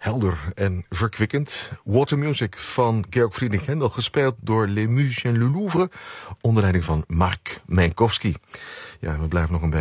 helder en verkwikkend. Water Music van Georg Friedrich Händel, gespeeld door Les Musiciens du Louvre, onder leiding van Mark Minkowski. Ja, we blijven nog een